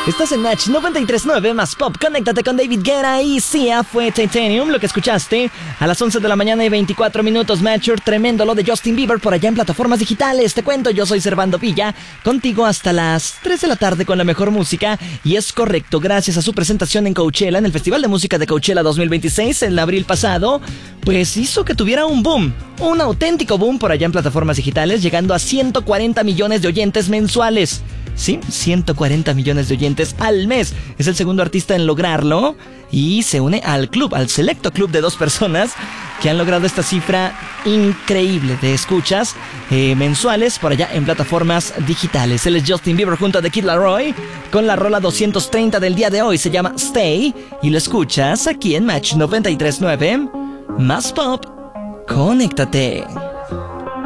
Estás en Match 93.9 más Pop. Conéctate con David Guetta y Sia. Fue Titanium lo que escuchaste a las 11 de la mañana y 24 minutos. Matcher, tremendo lo de Justin Bieber por allá en plataformas digitales. Te cuento, yo soy Servando Villa, contigo hasta las 3 de la tarde con la mejor música. Y es correcto, gracias a su presentación en Coachella, en el Festival de Música de Coachella 2026, en abril pasado, pues hizo que tuviera un boom, un auténtico boom por allá en plataformas digitales, llegando a 140 millones de oyentes mensuales. Sí, 140 millones de oyentes al mes. Es el segundo artista en lograrlo y se une al club, al selecto club de 2 personas que han logrado esta cifra increíble de escuchas mensuales por allá en plataformas digitales. Él es Justin Bieber junto a The Kid Laroi con la rola 230 del día de hoy. Se llama Stay y lo escuchas aquí en Match 93.9 más Pop. Conéctate.